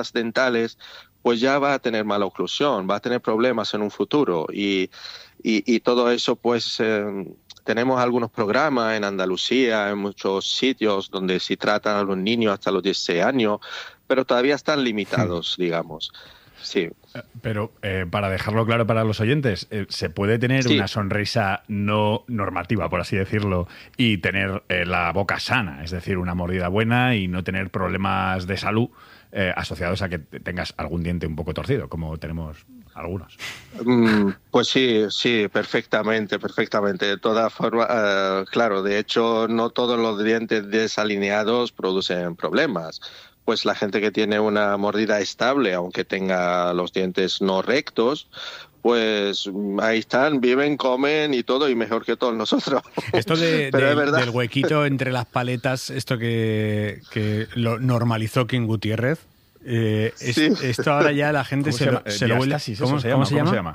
dentales, pues ya va a tener mala oclusión, va a tener problemas en un futuro y todo eso pues tenemos algunos programas en Andalucía, en muchos sitios donde se tratan a los niños hasta los 16 años, pero todavía están limitados, digamos. Sí. Pero para dejarlo claro para los oyentes, ¿se puede tener una sonrisa no normativa, por así decirlo, y tener la boca sana? Es decir, una mordida buena y no tener problemas de salud asociados a que tengas algún diente un poco torcido, como tenemos algunos. Pues sí, perfectamente. De todas formas, claro, de hecho, no todos los dientes desalineados producen problemas. Pues la gente que tiene una mordida estable, aunque tenga los dientes no rectos, pues ahí están, viven, comen y todo, y mejor que todos nosotros. Esto del huequito entre las paletas, esto que lo normalizó King Gutiérrez, esto ahora ya la gente se lo vuelve así. ¿Cómo se llama?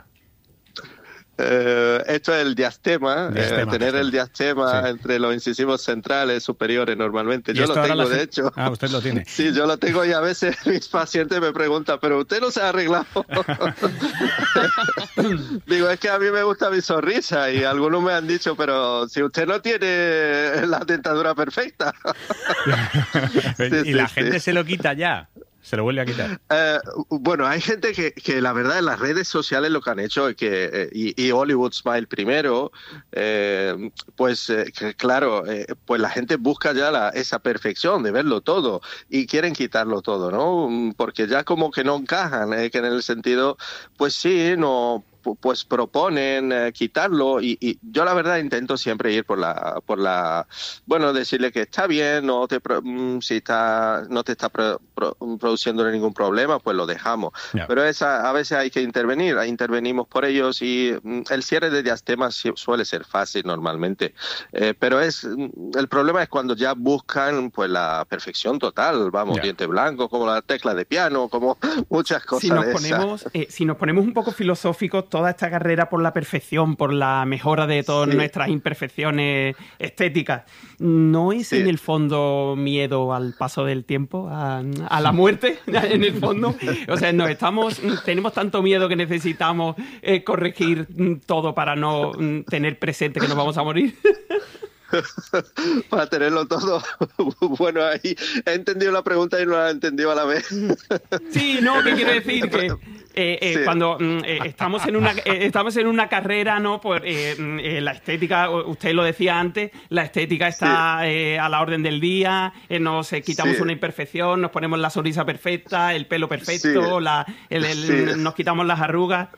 Esto es el diastema, tener el diastema entre los incisivos centrales superiores normalmente. Yo lo tengo, de hecho. Ah, usted lo tiene. Sí, yo lo tengo y a veces mis pacientes me preguntan, ¿pero usted no se ha arreglado? Digo, es que a mí me gusta mi sonrisa y algunos me han dicho, pero si usted no tiene la dentadura perfecta. Y la gente se lo quita ya. ¿Se lo vuelve a quitar? Bueno, hay gente que la verdad en las redes sociales lo que han hecho es que, y Hollywood Smile primero, pues claro, pues la gente busca ya esa perfección de verlo todo y quieren quitarlo todo, ¿no? Porque ya como que no encajan, que en el sentido, pues sí, no... pues proponen quitarlo y yo la verdad intento siempre ir por la bueno, decirle que está bien, no te está produciendo ningún problema, pues lo dejamos. Yeah. Pero a veces hay que intervenimos por ellos y el cierre de diastema suele ser fácil normalmente, pero el problema es cuando ya buscan pues la perfección total, vamos, diente blanco, como la tecla de piano, como muchas cosas. Si nos ponemos un poco filosóficos, toda esta carrera por la perfección, por la mejora de todas nuestras imperfecciones estéticas, ¿no es en el fondo miedo al paso del tiempo, a la muerte, en el fondo? O sea, tenemos tanto miedo que necesitamos corregir todo para no tener presente que nos vamos a morir. Para tenerlo todo. Bueno, ahí he entendido la pregunta y no la he entendido a la vez. Sí, no, ¿qué quiero decir? Que cuando estamos en una carrera, ¿no? Pues la estética, usted lo decía antes, la estética está a la orden del día, nos quitamos una imperfección, nos ponemos la sonrisa perfecta, el pelo perfecto, nos quitamos las arrugas.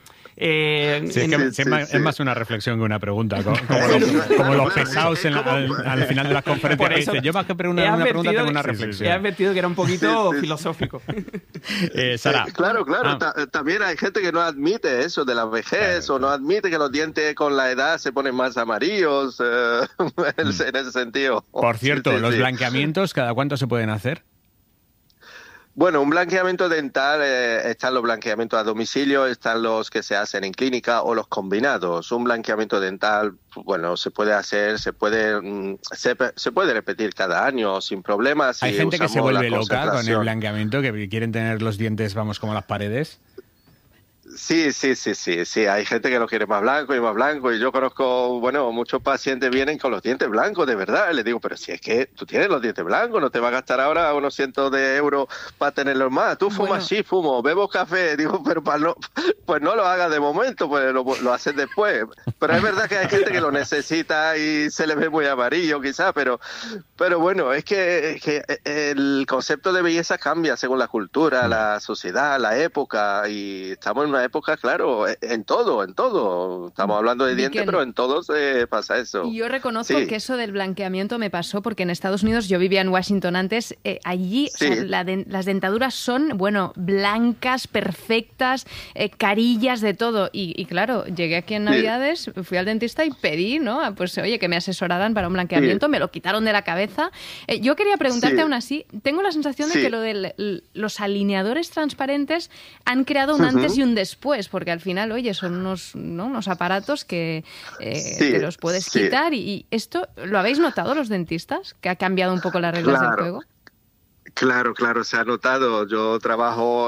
Es más una reflexión que una pregunta, como los pesados al final de las conferencias. Yo más que una pregunta tengo una reflexión. He advertido que era un poquito filosófico. Sara. Claro. También hay gente que no admite eso de la vejez o no admite que los dientes con la edad se ponen más amarillos en ese sentido. Por cierto, los blanqueamientos, ¿cada cuánto se pueden hacer? Bueno, un blanqueamiento dental, están los blanqueamientos a domicilio, están los que se hacen en clínica o los combinados. Un blanqueamiento dental, bueno, se puede hacer, se puede repetir cada año sin problemas. Hay gente que se vuelve loca con el blanqueamiento, que quieren tener los dientes, vamos, como las paredes. Sí, hay gente que lo quiere más blanco, y yo conozco, bueno, muchos pacientes vienen con los dientes blancos, de verdad, y les digo, pero si es que tú tienes los dientes blancos, no te vas a gastar ahora unos cientos de euros para tenerlos más, tú fumas, sí, fumo, bebo café, digo, pero pues no lo hagas de momento, pues lo haces después, pero es verdad que hay gente que lo necesita y se le ve muy amarillo quizás, pero bueno, es que el concepto de belleza cambia según la cultura, la sociedad, la época, y estamos en una época, claro, en todo. Estamos hablando de dientes, pero en todo pasa eso. Y yo reconozco que eso del blanqueamiento me pasó porque en Estados Unidos, yo vivía en Washington antes, allí o sea, las dentaduras son, bueno, blancas, perfectas, carillas, de todo. Y claro, llegué aquí en Navidades, fui al dentista y pedí, ¿no? Pues oye, que me asesoraran para un blanqueamiento, me lo quitaron de la cabeza. Yo quería preguntarte aún así, tengo la sensación de que lo de los alineadores transparentes han creado un antes y un después, porque al final, oye, son unos aparatos que te los puedes quitar y esto, ¿lo habéis notado los dentistas? ¿Que ha cambiado un poco las reglas del juego? Claro, claro, se ha notado. Yo trabajo